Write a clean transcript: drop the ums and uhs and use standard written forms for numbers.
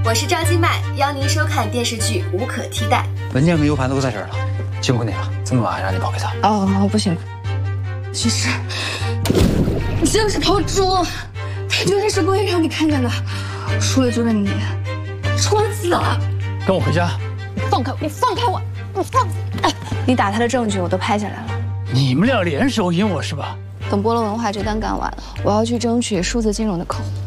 我是赵今麦，邀您收看电视剧《无可替代》。 文件跟 U 盘都在这儿了，辛苦你了，这么晚还让你跑一趟。 哦，不辛苦。其实你就是头猪，他绝对是故意让你看见的。输了就是你，戳死了！ 跟我回家。 你放开我！你放开我！你放！你打他的证据我都拍下来了。 你们俩联手赢我是吧？ 等波罗文化这单干完了，我要去争取数字金融的口。